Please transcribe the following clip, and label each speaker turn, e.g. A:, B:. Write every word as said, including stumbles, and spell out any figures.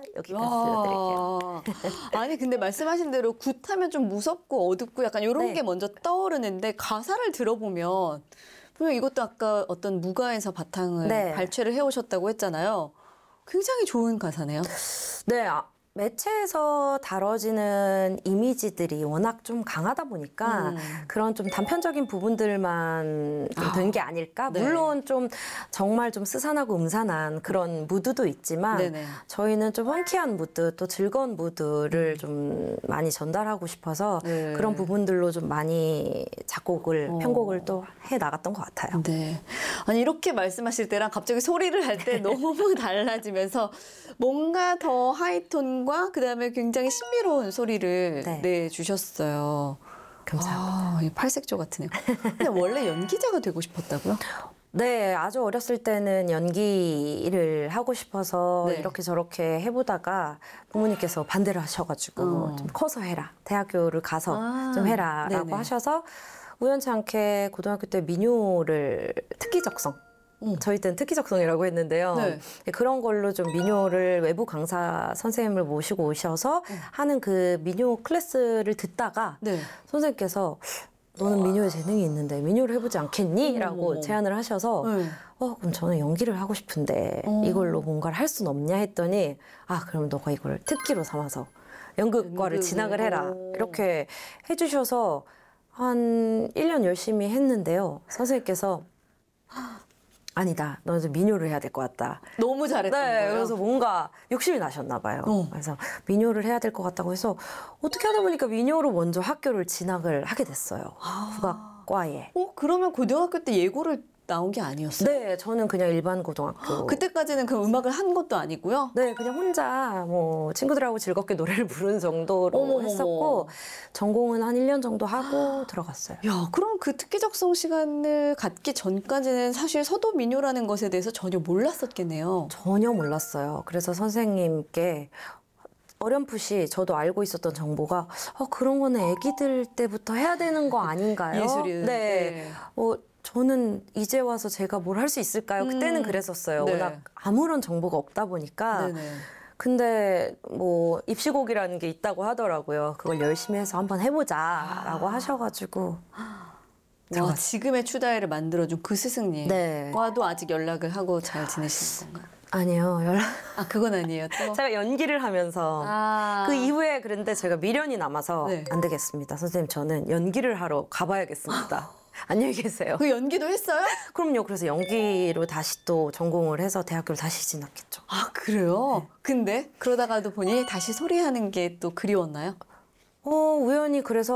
A: 여기까지 들려드릴게요.
B: 와. 아니 근데 말씀하신 대로 굿하면 좀 무섭고 어둡고 약간 이런
A: 네.
B: 게 먼저 떠오르는데 가사를 들어보면 분명 이것도 아까 어떤 무가에서 바탕을
A: 네.
B: 발췌를 해오셨다고 했잖아요. 굉장히 좋은 가사네요.
A: 네, 아, 매체에서 다뤄지는 이미지들이 워낙 좀 강하다 보니까
B: 음.
A: 그런 좀 단편적인 부분들만 좀 된 게 아닐까?
B: 네.
A: 물론 좀 정말 좀 스산하고 음산한 그런 무드도 있지만
B: 네네.
A: 저희는 좀 흔쾌한 무드 또 즐거운 무드를 좀 많이 전달하고 싶어서
B: 네.
A: 그런 부분들로 좀 많이 작곡을
B: 어.
A: 편곡을 또 해 나갔던 것 같아요.
B: 네. 아니 이렇게 말씀하실 때랑 갑자기 소리를 할 때 너무 달라지면서 뭔가 더 하이톤과 그다음에 굉장히 신비로운 소리를
A: 네.
B: 내주셨어요.
A: 감사합니다.
B: 아, 이 팔색조 같으네요. 근데 원래 연기자가 되고 싶었다고요?
A: 네, 아주 어렸을 때는 연기를 하고 싶어서
B: 네.
A: 이렇게 저렇게 해보다가 부모님께서 반대를 하셔가지고
B: 어.
A: 좀 커서 해라. 대학교를 가서
B: 아,
A: 좀 해라라고
B: 네네.
A: 하셔서 우연치 않게 고등학교 때 민요를 특기적성
B: 음.
A: 저희 때는 특기적성이라고 했는데요.
B: 네.
A: 그런 걸로 좀 민요를 외부 강사 선생님을 모시고 오셔서 하는 그 민요 클래스를 듣다가
B: 네.
A: 선생님께서 너는 민요에 재능이 있는데 민요를 해보지 않겠니? 라고
B: 어머.
A: 제안을 하셔서
B: 네.
A: 어 그럼 저는 연기를 하고 싶은데
B: 어.
A: 이걸로 뭔가를 할 수는 없냐 했더니 아 그럼 너가 이걸 특기로 삼아서 연극과를
B: 연극을.
A: 진학을 해라
B: 오.
A: 이렇게 해주셔서 한 일 년 열심히 했는데요. 선생님께서 아니다. 너 이제 민요를 해야 될 것 같다.
B: 너무 잘했던
A: 네,
B: 거예요.
A: 그래서 뭔가 욕심이 나셨나 봐요.
B: 어.
A: 그래서 민요를 해야 될 것 같다고 해서 어떻게 하다 보니까 민요로 먼저 학교를 진학을 하게 됐어요. 국악과에.
B: 어, 그러면 고등학교 때 예고를 나온 게 아니었어요?
A: 네, 저는 그냥 일반 고등학교.
B: 그때까지는 그 음악을 한 것도 아니고요?
A: 네, 그냥 혼자 뭐 친구들하고 즐겁게 노래를 부르는 정도로
B: 어머머머.
A: 했었고 전공은 한 일 년 정도 하고 들어갔어요.
B: 야, 그럼 그 특기적성 시간을 갖기 전까지는 사실 서도 민요라는 것에 대해서 전혀 몰랐었겠네요.
A: 전혀 몰랐어요. 그래서 선생님께 어렴풋이 저도 알고 있었던 정보가 어, 그런 거는 아기들 때부터 해야 되는 거 아닌가요?
B: 예술은.
A: 네.
B: 네.
A: 어, 저는 이제 와서 제가 뭘 할 수 있을까요? 그때는
B: 음.
A: 그랬었어요.
B: 네.
A: 워낙 아무런 정보가 없다 보니까.
B: 네네.
A: 근데 뭐 입시곡이라는 게 있다고 하더라고요. 그걸 열심히 해서 한번 해보자라고 하셔가지고
B: 와, 지금의 추다혜를 만들어준 그 스승님과도
A: 네.
B: 아직 연락을 하고 잘 지내시는 건가요?
A: 아니요 연락
B: 아, 그건 아니에요, 또?
A: 제가 연기를 하면서
B: 아.
A: 그 이후에 그런데 제가 미련이 남아서
B: 네.
A: 안 되겠습니다. 선생님 저는 연기를 하러 가봐야겠습니다. 안녕히 계세요.
B: 그 연기도 했어요?
A: 그럼요. 그래서 연기로 다시 또 전공을 해서 대학교를 다시 진학했죠.
B: 아, 그래요? 근데 그러다가도 보니 다시 소리하는 게 또 그리웠나요?
A: 어 우연히 그래서